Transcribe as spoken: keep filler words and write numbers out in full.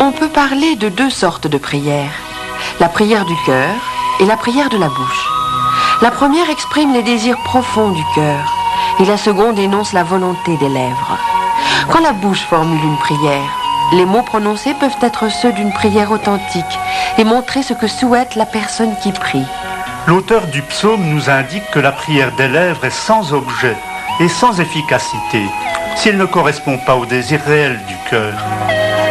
On peut parler de deux sortes de prières, la prière du cœur et la prière de la bouche. La première exprime les désirs profonds du cœur et la seconde énonce la volonté des lèvres. Quand la bouche formule une prière, les mots prononcés peuvent être ceux d'une prière authentique et montrer ce que souhaite la personne qui prie. L'auteur du psaume nous indique que la prière des lèvres est sans objet et sans efficacité si elle ne correspond pas au désir réel du cœur.